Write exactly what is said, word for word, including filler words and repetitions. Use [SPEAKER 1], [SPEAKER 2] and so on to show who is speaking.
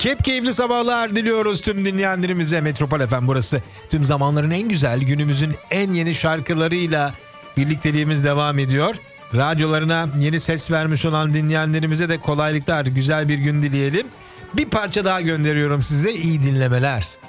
[SPEAKER 1] Kep keyifli sabahlar diliyoruz tüm dinleyenlerimize. Metropol F M burası. Tüm zamanların en güzel, günümüzün en yeni şarkılarıyla birlikteliğimiz devam ediyor. Radyolarına yeni ses vermiş olan dinleyenlerimize de kolaylıklar, güzel bir gün dileyelim. Bir parça daha gönderiyorum size, iyi dinlemeler.